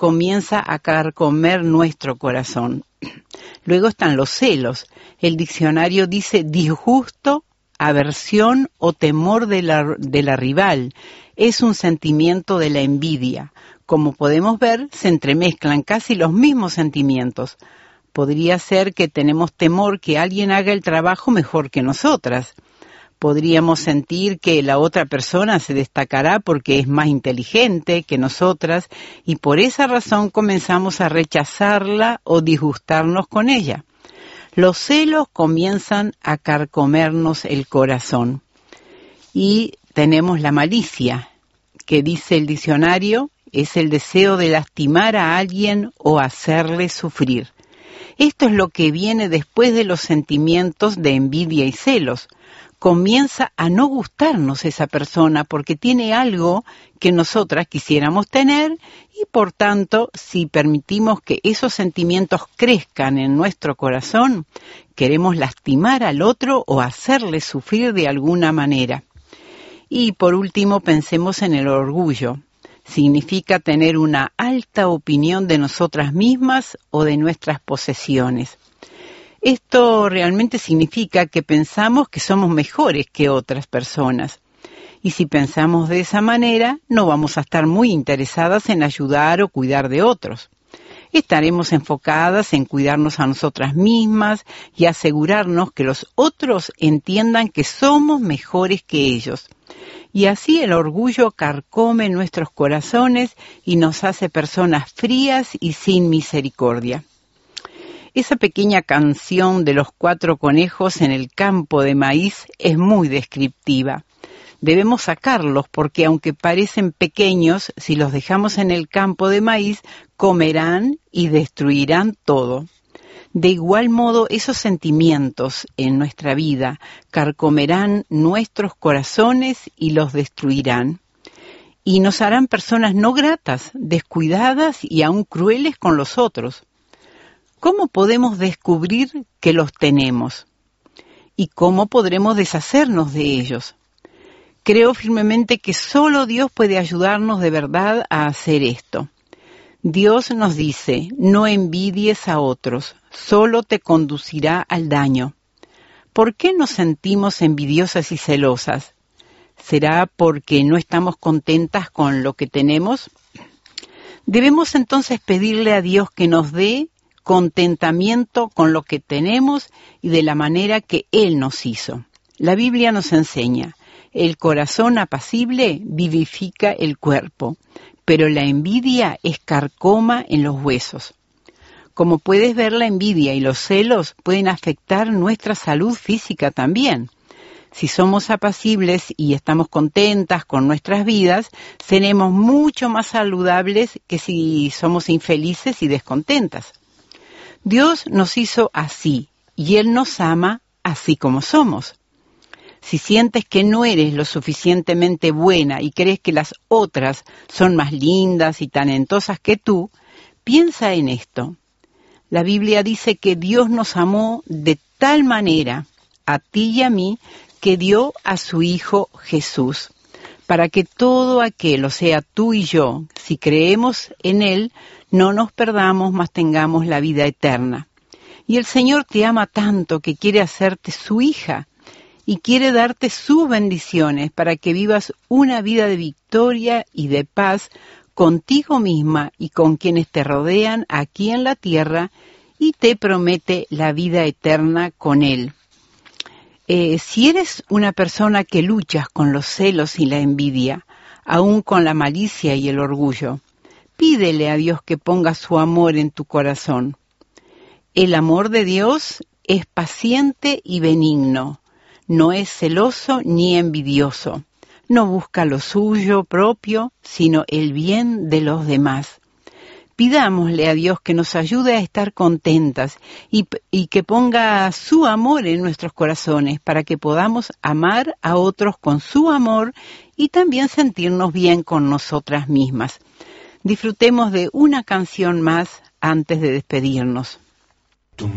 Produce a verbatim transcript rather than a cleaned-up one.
comienza a carcomer nuestro corazón. Luego están los celos. El diccionario dice disgusto, aversión o temor de la, de la rival. Es un sentimiento de la envidia. Como podemos ver, se entremezclan casi los mismos sentimientos. Podría ser que tenemos temor que alguien haga el trabajo mejor que nosotras. Podríamos sentir que la otra persona se destacará porque es más inteligente que nosotras y por esa razón comenzamos a rechazarla o disgustarnos con ella. Los celos comienzan a carcomernos el corazón. Y tenemos la malicia, que dice el diccionario, es el deseo de lastimar a alguien o hacerle sufrir. Esto es lo que viene después de los sentimientos de envidia y celos. Comienza a no gustarnos esa persona porque tiene algo que nosotras quisiéramos tener y por tanto, si permitimos que esos sentimientos crezcan en nuestro corazón, queremos lastimar al otro o hacerle sufrir de alguna manera. Y por último, pensemos en el orgullo. Significa tener una alta opinión de nosotras mismas o de nuestras posesiones. Esto realmente significa que pensamos que somos mejores que otras personas. Y si pensamos de esa manera, no vamos a estar muy interesadas en ayudar o cuidar de otros. Estaremos enfocadas en cuidarnos a nosotras mismas y asegurarnos que los otros entiendan que somos mejores que ellos. Y así el orgullo carcome nuestros corazones y nos hace personas frías y sin misericordia. Esa pequeña canción de los cuatro conejos en el campo de maíz es muy descriptiva. Debemos sacarlos porque aunque parecen pequeños, si los dejamos en el campo de maíz, comerán y destruirán todo. De igual modo, esos sentimientos en nuestra vida carcomerán nuestros corazones y los destruirán. Y nos harán personas no gratas, descuidadas y aún crueles con los otros. ¿Cómo podemos descubrir que los tenemos? ¿Y cómo podremos deshacernos de ellos? Creo firmemente que solo Dios puede ayudarnos de verdad a hacer esto. Dios nos dice, no envidies a otros, solo te conducirá al daño. ¿Por qué nos sentimos envidiosas y celosas? ¿Será porque no estamos contentas con lo que tenemos? Debemos entonces pedirle a Dios que nos dé contentamiento con lo que tenemos y de la manera que Él nos hizo. La Biblia nos enseña, el corazón apacible vivifica el cuerpo, pero la envidia es carcoma en los huesos. Como puedes ver, la envidia y los celos pueden afectar nuestra salud física también. Si somos apacibles y estamos contentas con nuestras vidas, seremos mucho más saludables que si somos infelices y descontentas. Dios nos hizo así y Él nos ama así como somos. Si sientes que no eres lo suficientemente buena y crees que las otras son más lindas y talentosas que tú, piensa en esto. La Biblia dice que Dios nos amó de tal manera, a ti y a mí, que dio a su Hijo Jesús, para que todo aquel, o sea, tú y yo, si creemos en Él, no nos perdamos, mas tengamos la vida eterna. Y el Señor te ama tanto que quiere hacerte su hija y quiere darte sus bendiciones para que vivas una vida de victoria y de paz contigo misma y con quienes te rodean aquí en la tierra, y te promete la vida eterna con Él. Eh, si eres una persona que luchas con los celos y la envidia, aún con la malicia y el orgullo, pídele a Dios que ponga su amor en tu corazón. El amor de Dios es paciente y benigno, no es celoso ni envidioso, no busca lo suyo propio, sino el bien de los demás. Pidámosle a Dios que nos ayude a estar contentas y, y que ponga su amor en nuestros corazones para que podamos amar a otros con su amor y también sentirnos bien con nosotras mismas. Disfrutemos de una canción más antes de despedirnos.